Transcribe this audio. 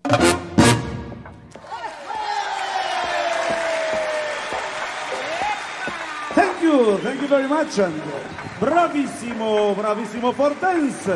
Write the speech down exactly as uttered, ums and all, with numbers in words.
Thank you, thank you very much, and bravissimo, bravissimo for dance.